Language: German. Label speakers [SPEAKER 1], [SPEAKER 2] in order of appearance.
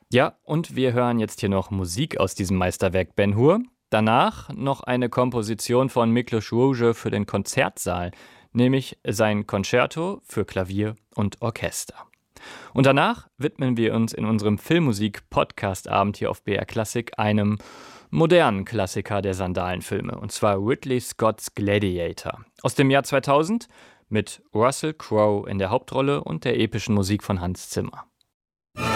[SPEAKER 1] Ja, und wir hören jetzt hier noch Musik aus diesem Meisterwerk Ben-Hur. Danach noch eine Komposition von Miklos Rozsa für den Konzertsaal, nämlich sein Concerto für Klavier und Orchester. Und danach widmen wir uns in unserem Filmmusik-Podcast-Abend hier auf BR Classic einem modernen Klassiker der Sandalenfilme, und zwar Ridley Scotts Gladiator aus dem Jahr 2000 mit Russell Crowe in der Hauptrolle und der epischen Musik von Hans Zimmer.